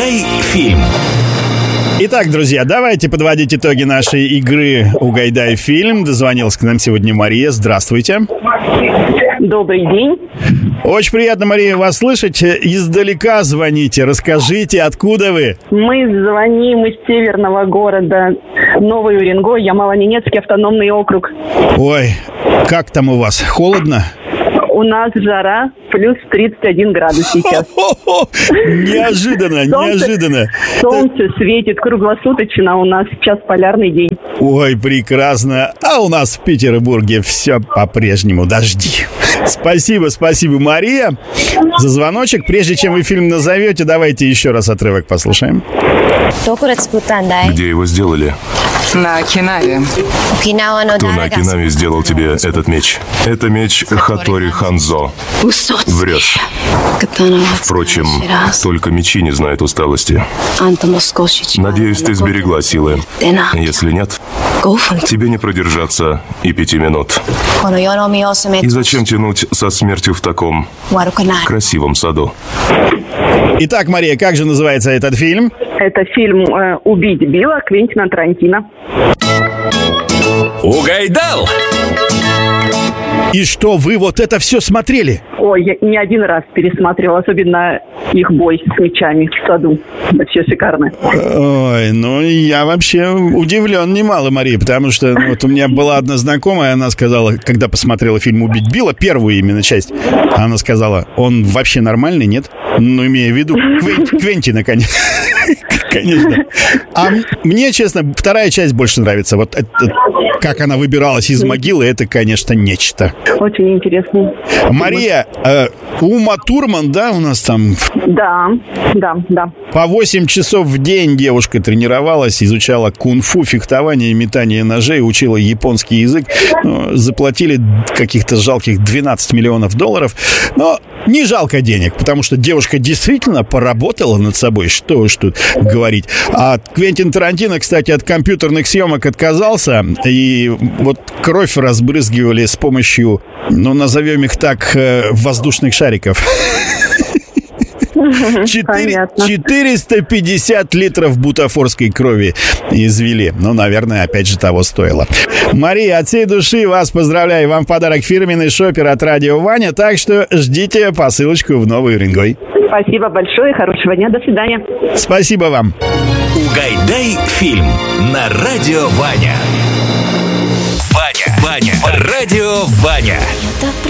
Угадай фильм. Итак, друзья, давайте подводить итоги нашей игры «Угадай фильм». Дозвонилась к нам сегодня Мария. Здравствуйте. Добрый день. Очень приятно, Мария, вас слышать. Издалека звоните. Расскажите, откуда вы? Мы звоним из северного города Новый Уренгой, Ямало-Ненецкий автономный округ. Ой, как там у вас? Холодно? У нас жара, плюс 31 градус сейчас. Неожиданно. Солнце светит круглосуточно, у нас сейчас полярный день. Ой, прекрасно. А у нас в Петербурге все по-прежнему дожди. Спасибо, Мария, за звоночек. Прежде чем вы фильм назовете, давайте еще раз отрывок послушаем. Где его сделали? На Окинаве. Кто на Окинаве сделал тебе этот меч? Это меч Хатори Ханзо. Врешь. Впрочем, только мечи не знают усталости. Надеюсь, ты сберегла силы. Если нет, тебе не продержаться и 5 минут. И зачем тянуть со смертью в таком красивом саду? Итак, Мария, как же называется этот фильм? Это фильм «Убить Билла» Квентина Тарантино. Угайдал! И что, вы вот это все смотрели? Ой, я не один раз пересматривала, особенно их бой с мечами в саду. Вообще шикарно. Ой, ну я вообще удивлен немало, Мария, потому что вот у меня была одна знакомая, она сказала, когда посмотрела фильм «Убить Билла», первую именно часть, она сказала, он вообще нормальный, нет? Ну, имея в виду Квентина, конечно. А мне, честно, вторая часть больше нравится. Вот это, как она выбиралась из могилы, это, конечно, нечто. Очень интересно. Мария, Ума Турман, да, у нас там? Да. По 8 часов в день девушка тренировалась, изучала кунг-фу, фехтование, метание ножей, учила японский язык. Заплатили каких-то жалких $12 миллионов. Но не жалко денег, потому что девушка действительно поработала над собой. Что уж тут говорить. А Квентин Тарантино, кстати, от компьютерных съемок отказался. И вот кровь разбрызгивали с помощью, ну, назовем их так, воздушных шариков. 450 литров бутафорской крови извели. Ну, наверное, опять же, того стоило. Мария, от всей души вас поздравляю. Вам в подарок фирменный шопер от Радио Ваня. Так что ждите посылочку в Новый Уренгой. Спасибо большое. Хорошего дня. До свидания. Спасибо вам. Угайдай фильм на Радио Ваня. Ваня. Радио Ваня.